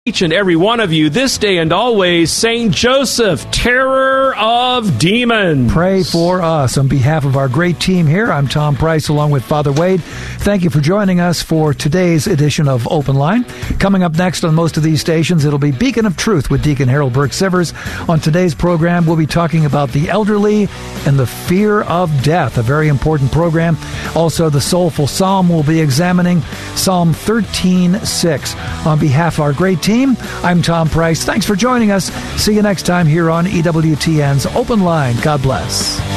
Each and every one of you this day and always, Saint Joseph, terror of demons. Pray for us. On behalf of our great team here, I'm Tom Price along with Father Wade. Thank you for joining us for today's edition of Open Line. Coming up next on most of these stations, it'll be Beacon of Truth with Deacon Harold Burke-Sivers. On today's program, we'll be talking about the elderly and the fear of death, a very important program. Also, the Soulful Psalm will be examining Psalm 13:6. On behalf of our great team, I'm Tom Price. Thanks for joining us. See you next time here on EWTN's Open Line. God bless.